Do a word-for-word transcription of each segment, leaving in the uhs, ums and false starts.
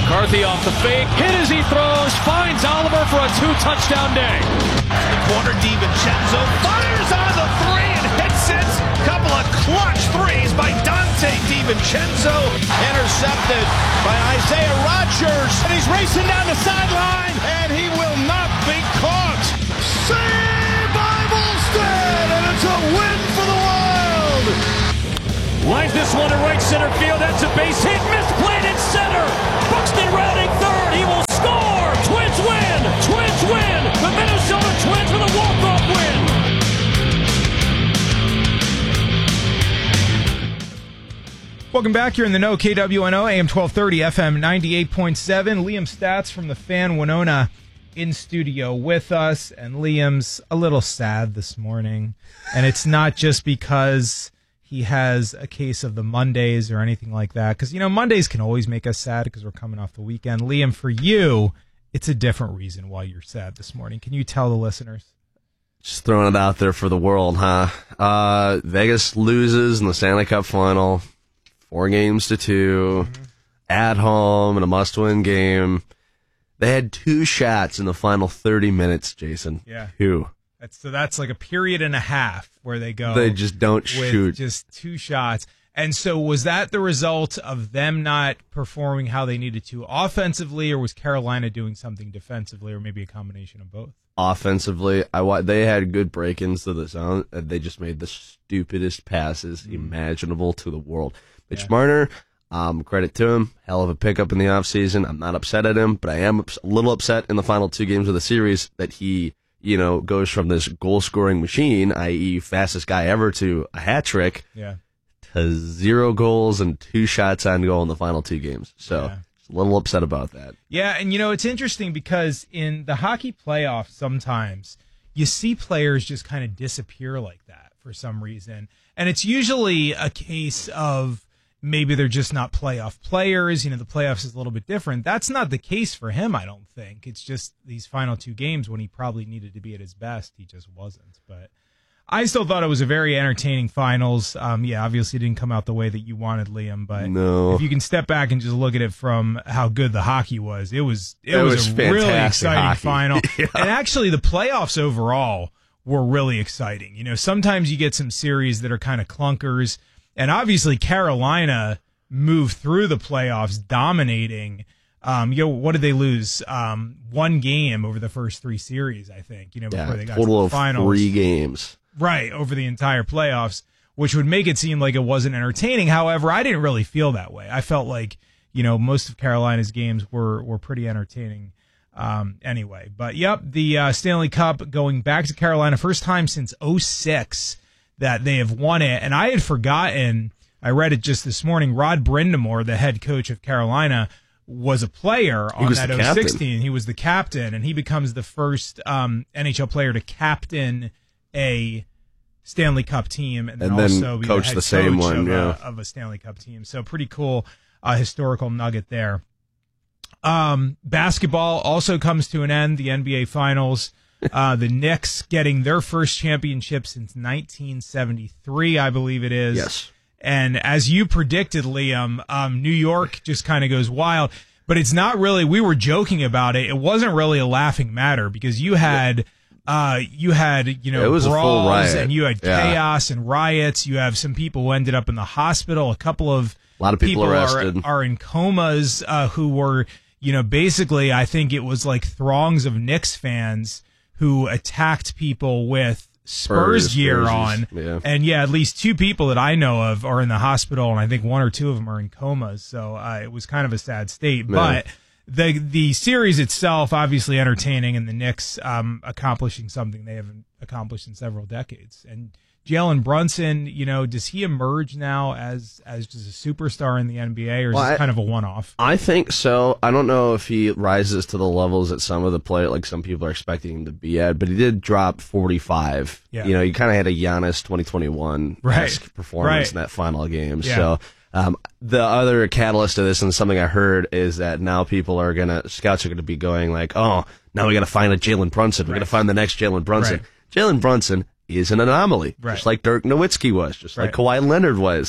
McCarthy off the fake, hit as he throws, finds Oliver for a two-touchdown day. The corner, DiVincenzo fires on the three and hits it. Couple of clutch threes by Dante DiVincenzo. Intercepted by Isaiah Rodgers. And he's racing down the sideline, and he will not be caught. Saved by Volstead, and it's a win for the Wild. Lines this one to right center field. That's a base hit. Misplayed in center. Buxton rounding third. He will score. Twins win. Twins win. The Minnesota Twins with a walk-off win. Welcome back. You're in the know. K W N O, A M twelve thirty, F M ninety-eight point seven. Liam Stats from the Fan Winona in studio with us. And Liam's a little sad this morning. And it's not just because he has a case of the Mondays or anything like that. Because, you know, Mondays can always make us sad because we're coming off the weekend. Liam, for you, it's a different reason why you're sad this morning. Can you tell the listeners? Just throwing it out there for the world, huh? Uh, Vegas loses in the Stanley Cup final, four games to two, mm-hmm. at home in a must-win game. They had two shots in the final thirty minutes, Jason. Yeah. Two. That's, so that's like a period and a half where they go. They just don't with shoot. Just two shots. And so was that the result of them not performing how they needed to offensively, or was Carolina doing something defensively, or maybe a combination of both? Offensively, I wa- they had good break-ins to the zone. And they just made the stupidest passes mm. imaginable to the world. Mitch yeah. Marner, um, credit to him. Hell of a pickup in the offseason. I'm not upset at him, but I am a little upset in the final two games of the series that he, you know, goes from this goal-scoring machine, that is fastest guy ever, to a hat trick, yeah. to zero goals and two shots on goal in the final two games. So yeah. just a little upset about that. Yeah, and, you know, it's interesting because in the hockey playoffs sometimes you see players just kind of disappear like that for some reason. And it's usually a case of maybe they're just not playoff players. You know, the playoffs is a little bit different. That's not the case for him, I don't think. It's just these final two games when he probably needed to be at his best, he just wasn't. But I still thought it was a very entertaining finals. Um, yeah, obviously it didn't come out the way that you wanted, Liam. But no. if you can step back and just look at it from how good the hockey was, it was it, it was, was a really exciting hockey. final. yeah. And actually, the playoffs overall were really exciting. You know, sometimes you get some series that are kind of clunkers. And obviously, Carolina moved through the playoffs, dominating. Um, you know, what did they lose? Um, one game over the first three series, I think. You know, before yeah, they got total to the of finals. three games, right, over the entire playoffs, which would make it seem like it wasn't entertaining. However, I didn't really feel that way. I felt like, you know, most of Carolina's games were were pretty entertaining. Um, anyway, but yep, the uh, Stanley Cup going back to Carolina, first time since oh six that they have won it. And I had forgotten, I read it just this morning, Rod Brindamore, the head coach of Carolina, was a player on that oh six team. He was the captain, and he becomes the first um, N H L player to captain a Stanley Cup team, and then, and then also be coach the, head the same coach one of, yeah. a, of a Stanley Cup team. So pretty cool uh, historical nugget there. Um, basketball also comes to an end, the N B A Finals. Uh, the Knicks getting their first championship since nineteen seventy-three, I believe it is. Yes. And as you predicted, Liam, um, New York just kind of goes wild. But it's not really, we were joking about it. It wasn't really a laughing matter because you had, uh, you had, you know, it was brawls a full riot. And you had yeah. chaos and riots. You have some people who ended up in the hospital. A couple of a lot of people, people arrested. Are, are in comas, uh, who were, you know, basically, I think it was like throngs of Knicks fans who attacked people with Spurs, Spurs gear jerseys. on. Yeah. And yeah, at least two people that I know of are in the hospital, and I think one or two of them are in comas. So uh, it was kind of a sad state. Man. But the the series itself, obviously entertaining, and the Knicks um, accomplishing something they haven't accomplished in several decades. And Jalen Brunson, you know, does he emerge now as as just a superstar in the N B A, or is well, this I, kind of a one-off? I think so. I don't know if he rises to the levels that some of the players, like some people are expecting him to be at, but he did drop forty-five. Yeah. You know, he kind of had a Giannis twenty twenty-one right. performance right. in that final game. Yeah. So um, the other catalyst to this, and something I heard, is that now people are going to, scouts are going to be going like, oh, now we got to find a Jalen Brunson. We're right. going to find the next Jalen Brunson. Right. Jalen Brunson is an anomaly, right. just like Dirk Nowitzki was, just right. like Kawhi Leonard was.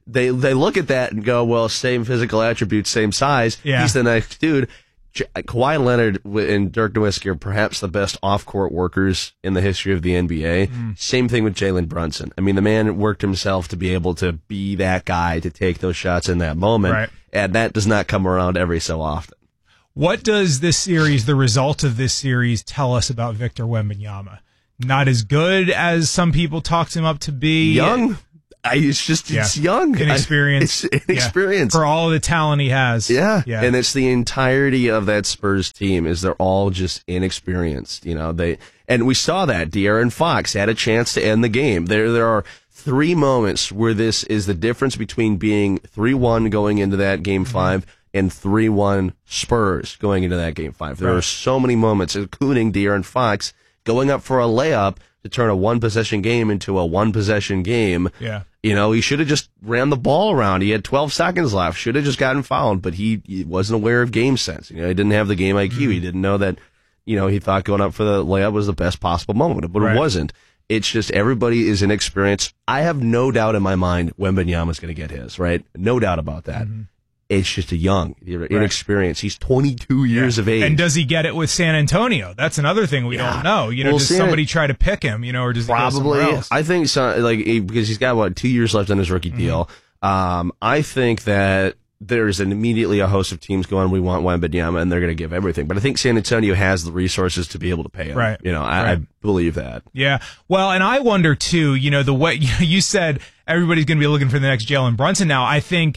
they they look at that and go, well, same physical attributes, same size. Yeah. He's the next dude. J- Kawhi Leonard and Dirk Nowitzki are perhaps the best off-court workers in the history of the N B A. Mm. Same thing with Jalen Brunson. I mean, the man worked himself to be able to be that guy to take those shots in that moment, right. and that does not come around every so often. What does this series, the result of this series, tell us about Victor Wembanyama? Not as good as some people talked him up to be. Young. I, it's just, it's yeah. young. Inexperienced. I, it's inexperienced. Yeah. For all of the talent he has. Yeah. yeah. And it's the entirety of that Spurs team is they're all just inexperienced. You know, they, and we saw that De'Aaron Fox had a chance to end the game. There, there are three moments where this is the difference between being three one going into that game five mm-hmm. and three one Spurs going into that game five. There right. are so many moments, including De'Aaron Fox going up for a layup to turn a one-possession game into a one-possession game. Yeah. You know, he should have just ran the ball around. He had twelve seconds left. Should have just gotten fouled, but he, he wasn't aware of game sense. You know, he didn't have the game I Q. Mm-hmm. He didn't know that, you know, he thought going up for the layup was the best possible moment, but right. it wasn't. It's just everybody is inexperienced. I have no doubt in my mind Wembanyama's going to get his, right? No doubt about that. Mm-hmm. It's just a young, inexperienced. Right. He's twenty-two years yeah. of age. And does he get it with San Antonio? That's another thing we yeah. don't know. You know, well, does San somebody try to pick him, you know, or does he probably, go somewhere else? I think so, like, because he's got, what, two years left on his rookie mm-hmm. deal. Um, I think that there's an immediately a host of teams going, we want Wembanyama, and they're going to give everything. But I think San Antonio has the resources to be able to pay him. Right. You know, I, right. I believe that. Yeah. Well, and I wonder, too, you know, the way you said everybody's going to be looking for the next Jalen Brunson now. I think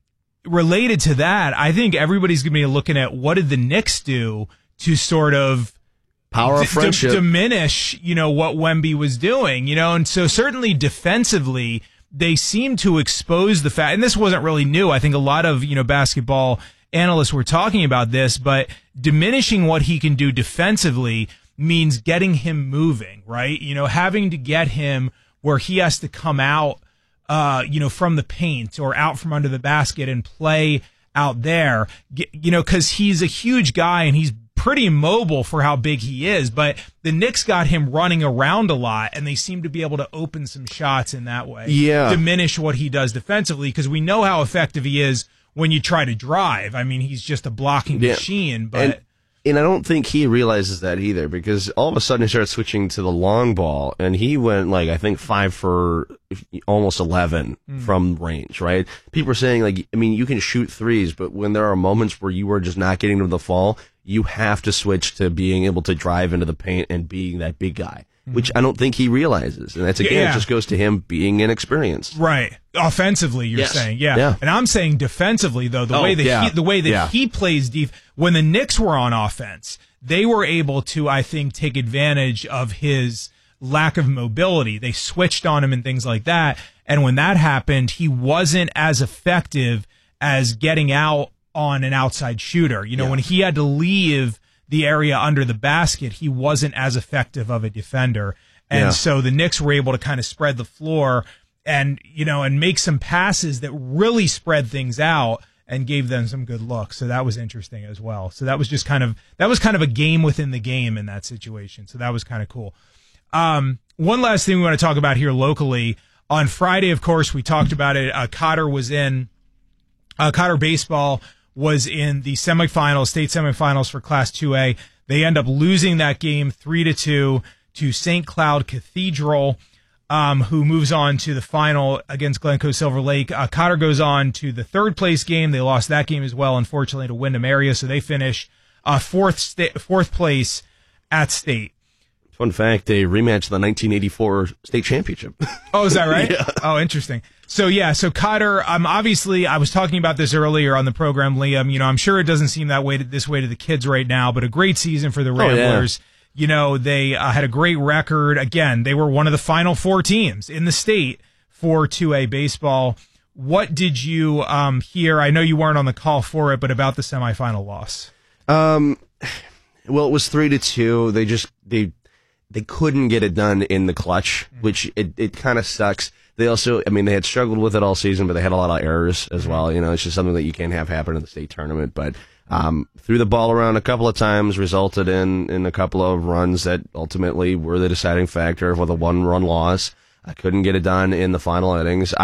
related to that, I think everybody's going to be looking at what did the Knicks do to sort of power of d- friendship d- diminish, you know, what Wemby was doing, you know, and so certainly defensively, they seem to expose the fact, and this wasn't really new. I think a lot of, you know, basketball analysts were talking about this, but diminishing what he can do defensively means getting him moving, right? You know, having to get him where he has to come out Uh, you know, from the paint or out from under the basket and play out there, you know, because he's a huge guy and he's pretty mobile for how big he is. But the Knicks got him running around a lot, and they seem to be able to open some shots in that way. Yeah. Diminish what he does defensively, because we know how effective he is when you try to drive. I mean, he's just a blocking yeah. machine, but. And- And I don't think he realizes that either, because all of a sudden he started switching to the long ball, and he went, like, I think five for almost eleven mm. from range, right? People are saying, like, I mean, you can shoot threes, but when there are moments where you are just not getting to the fall, you have to switch to being able to drive into the paint and being that big guy, mm. which I don't think he realizes. And that's, again, yeah. it just goes to him being inexperienced. Right. Offensively, you're yes. saying, yeah. yeah. And I'm saying defensively, though, the oh, way that yeah. he, the way that yeah. he plays deep. When the Knicks were on offense, they were able to, I think, take advantage of his lack of mobility. They switched on him and things like that. And when that happened, he wasn't as effective as getting out on an outside shooter. You know, yeah. when he had to leave the area under the basket, he wasn't as effective of a defender. And yeah. so the Knicks were able to kind of spread the floor and, you know, and make some passes that really spread things out and gave them some good looks. So that was interesting as well. So that was just kind of, that was kind of a game within the game in that situation. So that was kind of cool. Um, one last thing we want to talk about here locally. On Friday, of course, we talked about it. Uh, Cotter was in, uh, Cotter baseball was in the semifinals, state semifinals for Class two A. They end up losing that game three to two to Saint Cloud Cathedral. Um, who moves on to the final against Glencoe Silver Lake. Uh, Cotter goes on to the third place game. They lost that game as well, unfortunately, to Wyndham area. So they finish uh, fourth sta- fourth place at state. Fun fact, they rematched the nineteen eighty-four state championship. Oh, is that right? yeah. Oh, interesting. So, yeah, so Cotter, um, obviously, I was talking about this earlier on the program, Liam. You know, I'm sure it doesn't seem that way to, this way to the kids right now, but a great season for the Ramblers. Oh, yeah. You know, they uh, had a great record. Again, they were one of the final four teams in the state for two A baseball. What did you um, hear? I know you weren't on the call for it, but about the semifinal loss. Um, well, it was three to two. They just they they couldn't get it done in the clutch, mm-hmm. which it it kind of sucks. They also, I mean, they had struggled with it all season, but they had a lot of errors as mm-hmm. well. You know, it's just something that you can't have happen in the state tournament, but. Um, threw the ball around a couple of times, resulted in, in a couple of runs that ultimately were the deciding factor with a one-run loss. I couldn't get it done in the final innings. I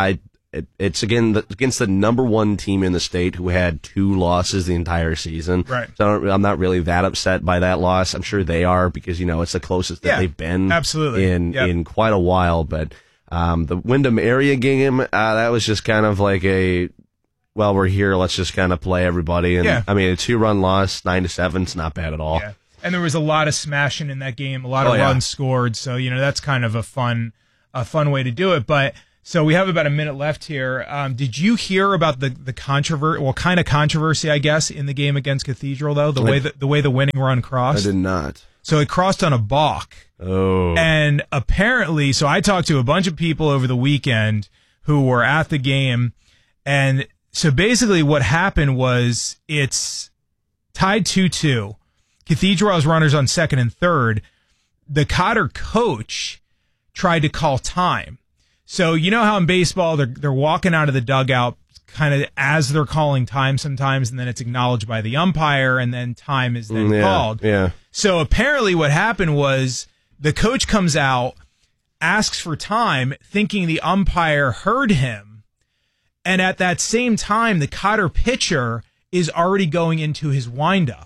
it, it's again the, against the number one team in the state who had two losses the entire season. Right. So I don't, I'm not really that upset by that loss. I'm sure they are because you know it's the closest that Yeah, they've been absolutely. in Yep. in quite a while. But um, the Wyndham area game, uh, that was just kind of like a. Well, we're here. Let's just kind of play everybody. And Yeah. I mean, a two-run loss, nine to seven. It's not bad at all. Yeah. And there was a lot of smashing in that game, a lot of Oh, yeah. runs scored. So, you know, that's kind of a fun, a fun way to do it. But so we have about a minute left here. Um, did you hear about the, the controversy, well, kind of controversy, I guess, in the game against Cathedral, though, the I- way the, the way the winning run I crossed? did not. So it crossed on a balk. Oh. And apparently, so I talked to a bunch of people over the weekend who were at the game. And so basically what happened was it's tied two two. Cathedral has runners on second and third. The Cotter coach tried to call time. So you know how in baseball they're they're walking out of the dugout kind of as they're calling time sometimes, and then it's acknowledged by the umpire, and then time is then yeah, called. Yeah. So apparently what happened was the coach comes out, asks for time, thinking the umpire heard him. And at that same time, the Cotter pitcher is already going into his windup.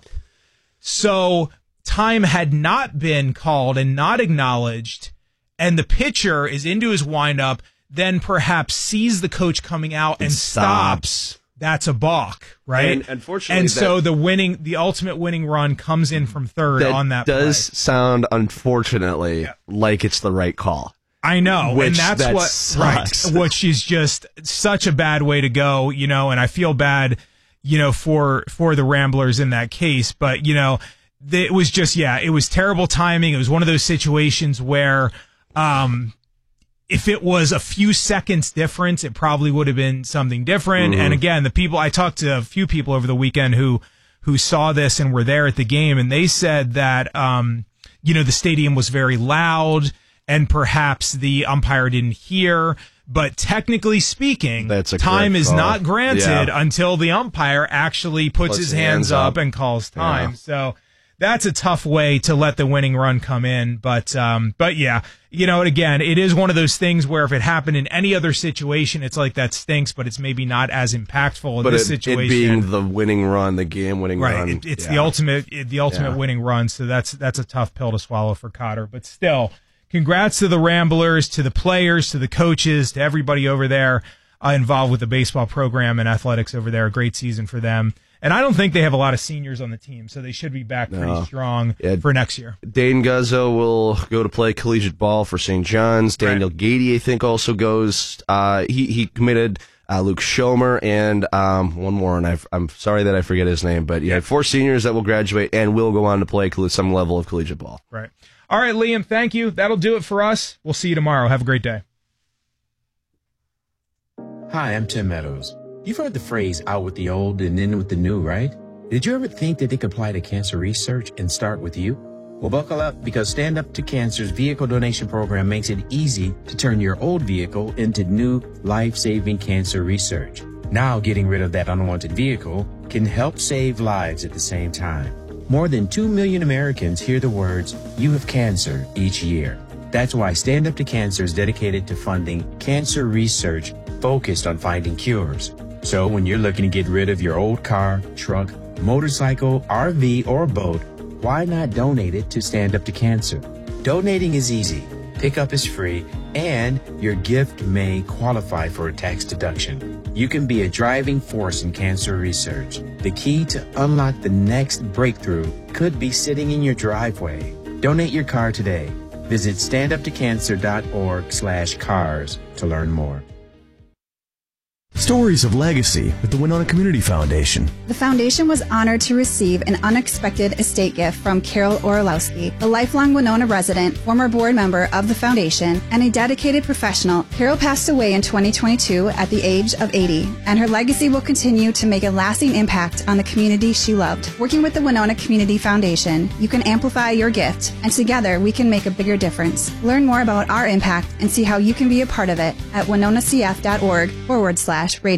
So time had not been called and not acknowledged, and the pitcher is into his windup, then perhaps sees the coach coming out and stops. stops. That's a balk, right? And unfortunately, and so that- the winning, the ultimate winning run comes in from third That on that does play. sound, unfortunately, Yeah. like it's the right call. I know, Which and that's that what sucks. right, which is just such a bad way to go, you know. And I feel bad, you know, for for the Ramblers in that case. But you know, it was just yeah, it was terrible timing. It was one of those situations where, um, if it was a few seconds difference, it probably would have been something different. Mm-hmm. And again, the people I talked to a few people over the weekend who who saw this and were there at the game, and they said that um, you know, the stadium was very loud. And perhaps the umpire didn't hear, but technically speaking, That's a time correct is call. not granted Yeah. until the umpire actually puts, Puts his his hands hands up, up. and calls time. Yeah. So that's a tough way to let the winning run come in. But um, but yeah, you know, and again, it is one of those things where if it happened in any other situation, it's like that stinks, but it's maybe not as impactful in But this it, situation. it being the winning run, the game winning Right, run. it, it's yeah. the ultimate, it, the ultimate Yeah. winning run. So that's that's a tough pill to swallow for Cotter. But still, congrats to the Ramblers, to the players, to the coaches, to everybody over there uh, involved with the baseball program and athletics over there. A great season for them. And I don't think they have a lot of seniors on the team, so they should be back pretty No. strong Yeah. for next year. Dane Guzzo will go to play collegiate ball for Saint John's. Daniel Gady, I think, also goes. Uh, he he committed. Uh, Luke Schomer and um, one more, and I've, I'm sorry that I forget his name, but you had four seniors that will graduate and will go on to play coll- some level of collegiate ball. Right. All right, Liam, thank you. That'll do it for us. We'll see you tomorrow. Have a great day. Hi, I'm Tim Meadows. You've heard the phrase out with the old and in with the new, right? Did you ever think that they could apply to cancer research and start with you? Well, buckle up, because Stand Up to Cancer's vehicle donation program makes it easy to turn your old vehicle into new life-saving cancer research. Now, getting rid of that unwanted vehicle can help save lives at the same time. More than two million Americans hear the words, "You have cancer," each year. That's why Stand Up to Cancer is dedicated to funding cancer research focused on finding cures. So when you're looking to get rid of your old car, truck, motorcycle, R V, or boat, why not donate it to Stand Up to Cancer? Donating is easy, pickup is free, and your gift may qualify for a tax deduction. You can be a driving force in cancer research. The key to unlock the next breakthrough could be sitting in your driveway. Donate your car today. Visit standuptocancer.org slash cars to learn more. Stories of Legacy with the Winona Community Foundation. The foundation was honored to receive an unexpected estate gift from Carol Orlowski, a lifelong Winona resident, former board member of the foundation, and a dedicated professional. Carol passed away in twenty twenty-two at the age of eighty, and her legacy will continue to make a lasting impact on the community she loved. Working with the Winona Community Foundation, you can amplify your gift, and together we can make a bigger difference. Learn more about our impact and see how you can be a part of it at winonacf.org forward slash radio.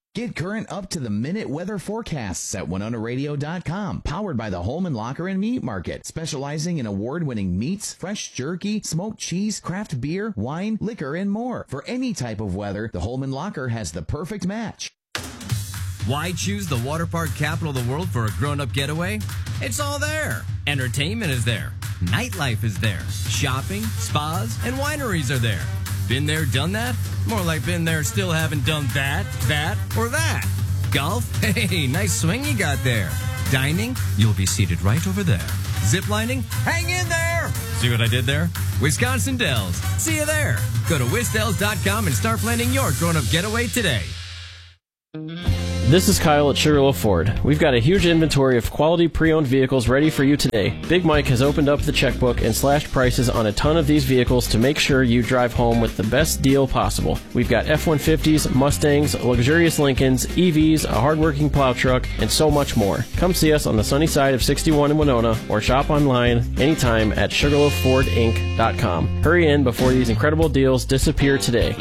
Get current up-to-the-minute weather forecasts at Winona Radio dot com, powered by the Holman Locker and Meat Market, specializing in award-winning meats, fresh jerky, smoked cheese, craft beer, wine, liquor, and more. For any type of weather, the Holman Locker has the perfect match. Why choose the water park capital of the world for a grown-up getaway? It's all there. Entertainment is there. Nightlife is there. Shopping, spas, and wineries are there. Been there, done that? More like been there, still haven't done that, that, or that. Golf? Hey, nice swing you got there. Dining? You'll be seated right over there. Ziplining? Hang in there! See what I did there? Wisconsin Dells. See you there. Go to wisdells dot com and start planning your grown-up getaway today. This is Kyle at Sugarloaf Ford. We've got a huge inventory of quality pre-owned vehicles ready for you today. Big Mike has opened up the checkbook and slashed prices on a ton of these vehicles to make sure you drive home with the best deal possible. We've got F one fifties, Mustangs, luxurious Lincolns, E Vs, a hardworking plow truck, and so much more. Come see us on the sunny side of sixty-one in Winona or shop online anytime at sugarloaf ford inc dot com. Hurry in before these incredible deals disappear today.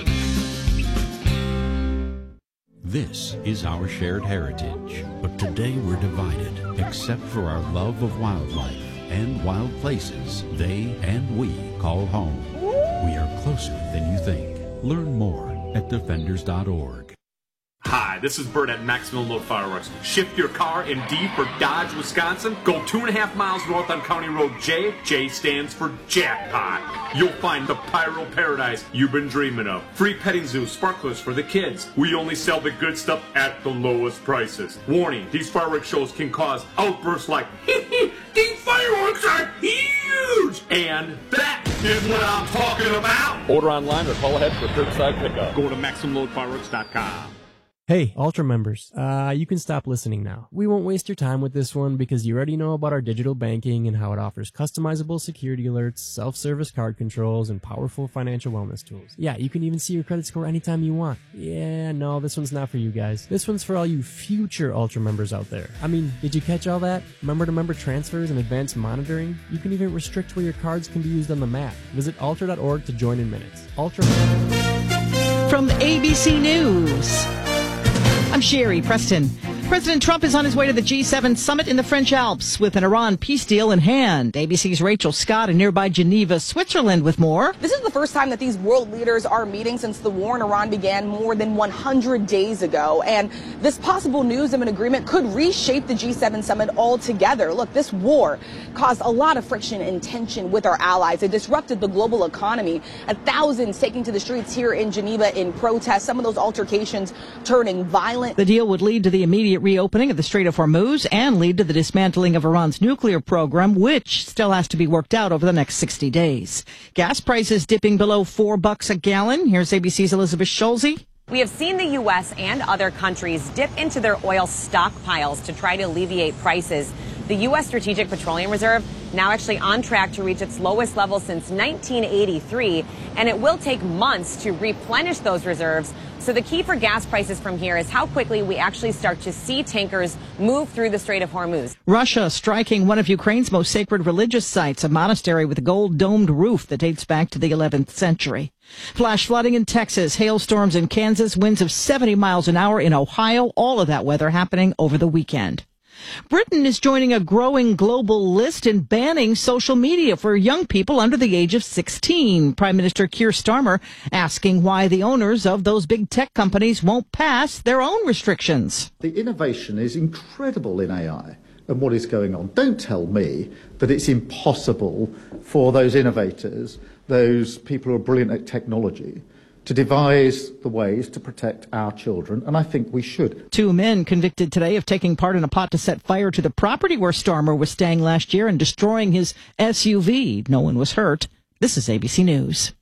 This is our shared heritage, but today we're divided, except for our love of wildlife and wild places they and we call home. We are closer than you think. Learn more at defenders dot org. Hi, this is Bert at Maximum Load Fireworks. Shift your car in D for Dodge, Wisconsin. Go two and a half miles north on County Road J. J stands for jackpot. You'll find the pyro paradise you've been dreaming of. Free petting zoo, sparklers for the kids. We only sell the good stuff at the lowest prices. Warning, these fireworks shows can cause outbursts like, hee hee, these fireworks are huge! And that is what I'm talking about! Order online or call ahead for curbside pickup. Go to maximum load fireworks dot com. Hey, Ultra members, uh, you can stop listening now. We won't waste your time with this one because you already know about our digital banking and how it offers customizable security alerts, self-service card controls, and powerful financial wellness tools. Yeah, you can even see your credit score anytime you want. Yeah, no, this one's not for you guys. This one's for all you future Ultra members out there. I mean, did you catch all that? Member-to-member transfers and advanced monitoring? You can even restrict where your cards can be used on the map. Visit ultra dot org to join in minutes. Ultra. From A B C News, I'm Sherry Preston. President Trump is on his way to the G seven summit in the French Alps with an Iran peace deal in hand. A B C's Rachel Scott in nearby Geneva, Switzerland with more. This is the first time that these world leaders are meeting since the war in Iran began more than one hundred days ago. And this possible news of an agreement could reshape the G seven summit altogether. Look, this war caused a lot of friction and tension with our allies. It disrupted the global economy. A thousands taking to the streets here in Geneva in protest, some of those altercations turning violent. The deal would lead to the immediate reopening of the Strait of Hormuz and lead to the dismantling of Iran's nuclear program, which still has to be worked out over the next sixty days. Gas prices dipping below four bucks a gallon. Here's A B C's Elizabeth Schulze. We have seen the U S and other countries dip into their oil stockpiles to try to alleviate prices. The U S Strategic Petroleum Reserve now actually on track to reach its lowest level since nineteen eighty-three, and it will take months to replenish those reserves. So the key for gas prices from here is how quickly we actually start to see tankers move through the Strait of Hormuz. Russia striking one of Ukraine's most sacred religious sites, a monastery with a gold-domed roof that dates back to the eleventh century. Flash flooding in Texas, hailstorms in Kansas, winds of seventy miles an hour in Ohio, all of that weather happening over the weekend. Britain is joining a growing global list in banning social media for young people under the age of sixteen. Prime Minister Keir Starmer asking why the owners of those big tech companies won't pass their own restrictions. The innovation is incredible in A I and what is going on. Don't tell me that it's impossible for those innovators, those people who are brilliant at technology, to devise the ways to protect our children, and I think we should. Two men convicted today of taking part in a plot to set fire to the property where Starmer was staying last year and destroying his S U V. No one was hurt. This is A B C News.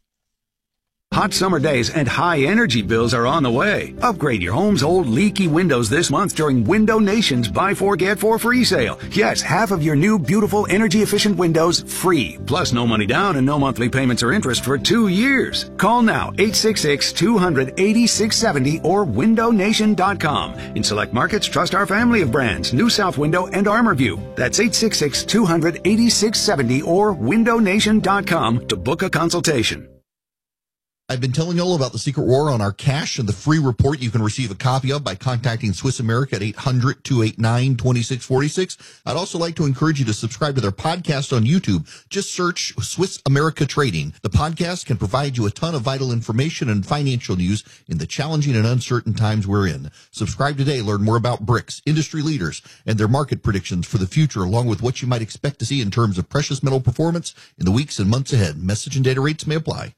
Hot summer days and high energy bills are on the way. Upgrade your home's old leaky windows this month during Window Nation's Buy Four Get Four free sale. Yes, half of your new beautiful energy efficient windows free. Plus no money down and no monthly payments or interest for two years. Call now eight six six, two hundred, eighty-six seventy or window nation dot com. In select markets, trust our family of brands, New South Window and ArmorView. That's eight six six, two hundred, eighty-six seventy or window nation dot com to book a consultation. I've been telling you all about the secret war on our cash and the free report you can receive a copy of by contacting Swiss America at eight hundred, two eight nine, two six four six. I'd also like to encourage you to subscribe to their podcast on YouTube. Just search Swiss America Trading. The podcast can provide you a ton of vital information and financial news in the challenging and uncertain times we're in. Subscribe today. Learn more about BRICS, industry leaders, and their market predictions for the future, along with what you might expect to see in terms of precious metal performance in the weeks and months ahead. Message and data rates may apply.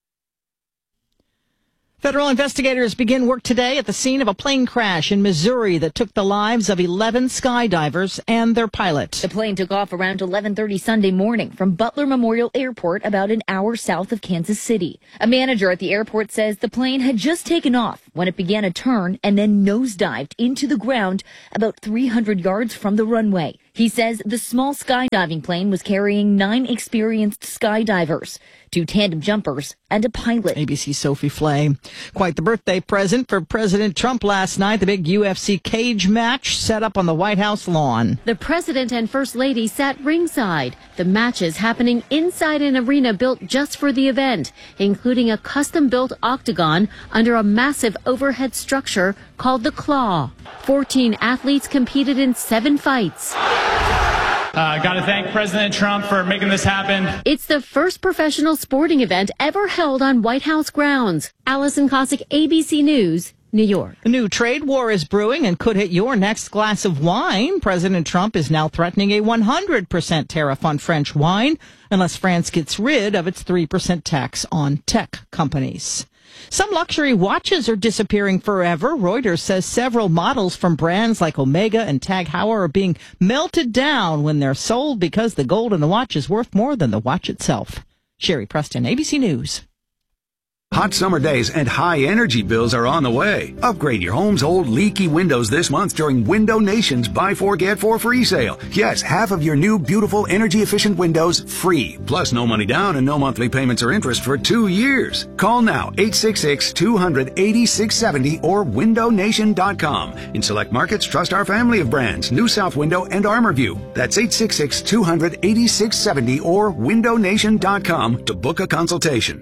Federal investigators begin work today at the scene of a plane crash in Missouri that took the lives of eleven skydivers and their pilot. The plane took off around eleven thirty Sunday morning from Butler Memorial Airport, about an hour south of Kansas City. A manager at the airport says the plane had just taken off when it began a turn and then nosedived into the ground about three hundred yards from the runway. He says the small skydiving plane was carrying nine experienced skydivers, two tandem jumpers, and a pilot. A B C's Sophie Flay. Quite the birthday present for President Trump last night. The big U F C cage match set up on the White House lawn. The president and first lady sat ringside. The matches happening inside an arena built just for the event, including a custom-built octagon under a massive overhead structure called the Claw. fourteen athletes competed in seven fights. I uh, got to thank President Trump for making this happen. It's the first professional sporting event ever held on White House grounds. Allison Cossack, A B C News, New York. A new trade war is brewing and could hit your next glass of wine. President Trump is now threatening a one hundred percent tariff on French wine unless France gets rid of its three percent tax on tech companies. Some luxury watches are disappearing forever. Reuters says several models from brands like Omega and Tag Heuer are being melted down when they're sold because the gold in the watch is worth more than the watch itself. Sherry Preston, A B C News. Hot summer days and high energy bills are on the way. Upgrade your home's old leaky windows this month during Window Nation's Buy Four Get Four free sale. Yes, half of your new beautiful energy efficient windows free. Plus no money down and no monthly payments or interest for two years. Call now eight six six, two hundred, eighty-six seventy or window nation dot com. In select markets, trust our family of brands, New South Window and ArmorView. That's eight six six, two hundred, eighty-six seventy or window nation dot com to book a consultation.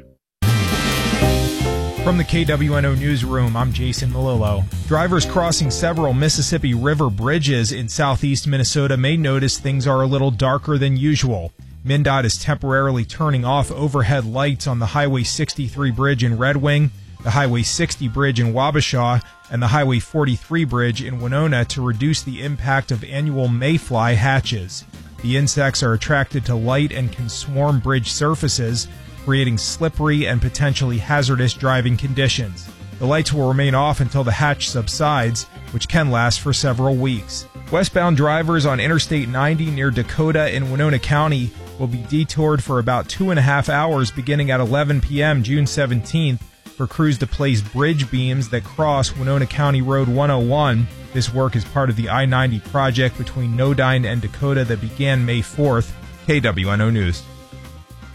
From the K W N O Newsroom, I'm Jason Melillo. Drivers crossing several Mississippi River bridges in southeast Minnesota may notice things are a little darker than usual. MnDOT is temporarily turning off overhead lights on the Highway sixty-three bridge in Red Wing, the Highway sixty bridge in Wabasha, and the Highway forty-three bridge in Winona to reduce the impact of annual mayfly hatches. The insects are attracted to light and can swarm bridge surfaces, creating slippery and potentially hazardous driving conditions. The lights will remain off until the hatch subsides, which can last for several weeks. Westbound drivers on Interstate ninety near Dakota in Winona County will be detoured for about two and a half hours beginning at eleven p.m. June seventeenth for crews to place bridge beams that cross Winona County Road one oh one. This work is part of the I ninety project between Nodine and Dakota that began May fourth. K W N O News.